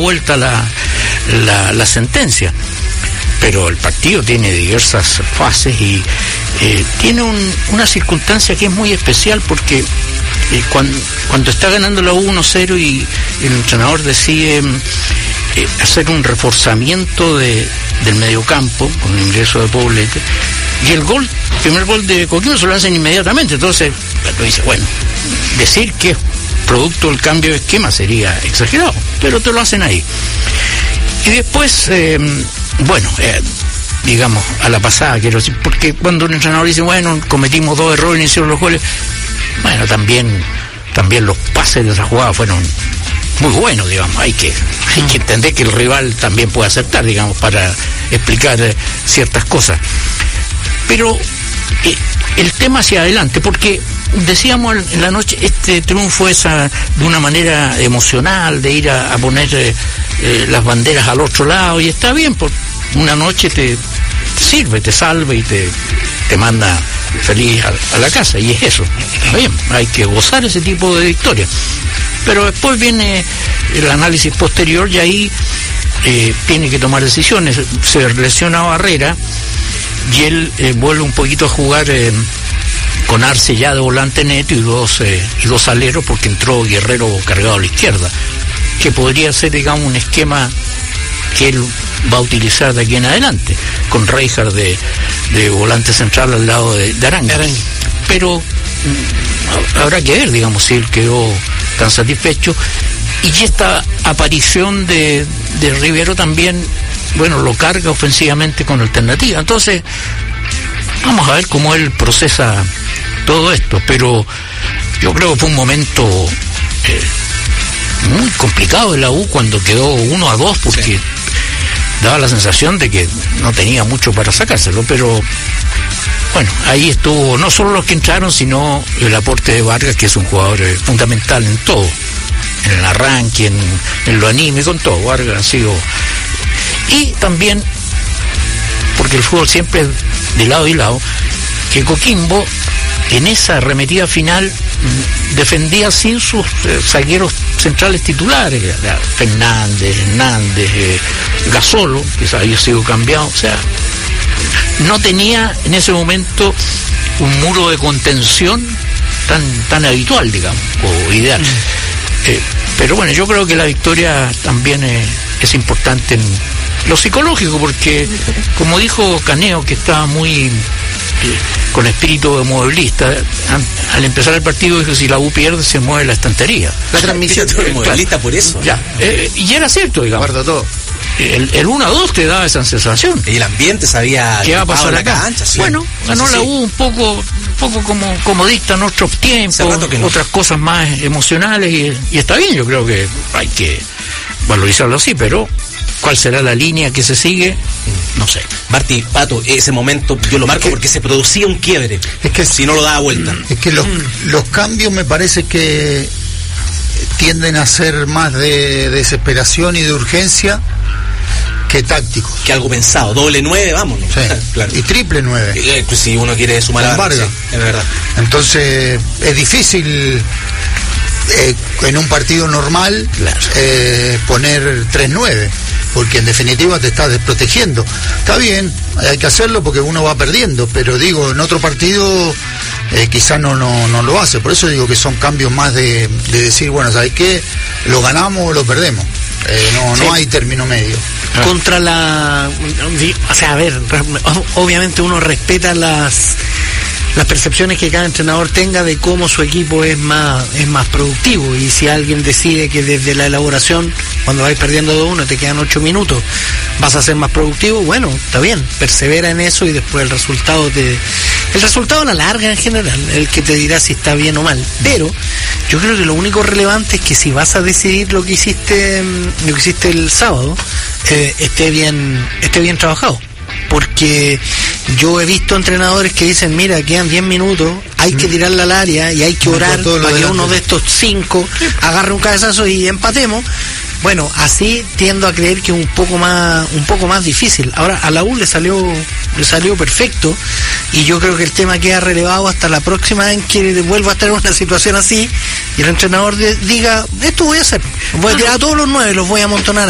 vuelta la sentencia. Pero el partido tiene diversas fases y tiene una circunstancia que es muy especial, porque cuando está ganando la U 1-0 y el entrenador decide hacer un reforzamiento del mediocampo con el ingreso de Poblete, y el primer gol de Coquimbo se lo hacen inmediatamente. Entonces lo dice, bueno, decir que es producto del cambio de esquema sería exagerado, pero te lo hacen ahí. Y después digamos, a la pasada, quiero decir, porque cuando un entrenador dice, bueno, cometimos 2 errores y hicieron los goles, bueno, también los pases de esa jugada fueron muy buenos, digamos. Hay que entender que el rival también puede aceptar, digamos, para explicar ciertas cosas. Pero el tema hacia adelante, porque decíamos en la noche, este triunfo es de una manera emocional, de ir a poner las banderas al otro lado, y está bien, por una noche te sirve, te salva y te manda feliz a la casa, y es eso. Está bien, hay que gozar ese tipo de victorias. Pero después viene el análisis posterior, y ahí tiene que tomar decisiones. Se lesiona Barrera y él vuelve un poquito a jugar con Arce ya de volante neto y dos aleros, porque entró Guerrero cargado a la izquierda, que podría ser, digamos, un esquema que él va a utilizar de aquí en adelante, con Reijard de volante central al lado de Aranga. Pero habrá que ver, digamos, si él quedó tan satisfecho. Y esta aparición de Rivero también, bueno, lo carga ofensivamente con alternativa. Entonces, vamos a ver cómo él procesa todo esto. Pero yo creo que fue un momento muy complicado de la U cuando quedó 1-2, porque daba la sensación de que no tenía mucho para sacárselo. Pero bueno, ahí estuvo no solo los que entraron, sino el aporte de Vargas, que es un jugador fundamental en todo, en el arranque, en lo anímico, en todo. Vargas ha sido... Y también, porque el fútbol siempre es de lado y lado, que Coquimbo en esa arremetida final defendía sin sus zagueros centrales titulares, Fernández, Hernández, Gasolo, que había sido cambiado. O sea, no tenía en ese momento un muro de contención tan habitual, digamos, o ideal. Pero bueno, yo creo que la victoria también es importante en lo psicológico, porque como dijo Caneo, que estaba muy con espíritu de modelista, al empezar el partido dijo, si la U pierde se mueve la estantería. La transmisión de modelista por eso. Ya, y era cierto, digamos. Guarda todo. El 1-2 te daba esa sensación. Y el ambiente sabía qué va a pasar acá. Cancha, sí. Bueno, ganó la U un poco como dictan otros tiempos, otras cosas más emocionales, y está bien. Yo creo que hay que valorizarlo así, pero ¿cuál será la línea que se sigue? No sé. Martí, Pato, ese momento yo lo marco porque se producía un quiebre. Es que si no lo daba vuelta. Es que los cambios me parece que tienden a ser más de desesperación y de urgencia que tácticos. Que algo pensado, doble 9, vámonos. Sí. Claro. Y triple 9. Si uno quiere sumar a Vargas. Sí, es verdad. Entonces, es difícil en un partido normal, claro, poner 3-9, porque en definitiva te estás desprotegiendo. Está bien, hay que hacerlo porque uno va perdiendo, pero digo, en otro partido quizás no lo hace. Por eso digo que son cambios más de decir, bueno, ¿sabes qué? Lo ganamos o lo perdemos. No hay término medio. Contra o sea, a ver, obviamente uno respeta las percepciones que cada entrenador tenga de cómo su equipo es más productivo, y si alguien decide que desde la elaboración, cuando vais perdiendo 2-1, te quedan 8 minutos, vas a ser más productivo, bueno, está bien, persevera en eso, y después el resultado a la larga en general, el que te dirá si está bien o mal. Pero yo creo que lo único relevante es que si vas a decidir lo que hiciste el sábado, esté bien trabajado. Porque yo he visto entrenadores que dicen, mira, quedan 10 minutos, hay que tirarla al área y hay que orar para que uno de estos 5 agarre un cabezazo y empatemos. Bueno, así tiendo a creer que es un poco más difícil. Ahora a la U le salió perfecto, y yo creo que el tema queda relevado hasta la próxima vez en que vuelva a estar en una situación así y el entrenador diga, esto voy a hacer, voy a tirar a todos los 9, los voy a amontonar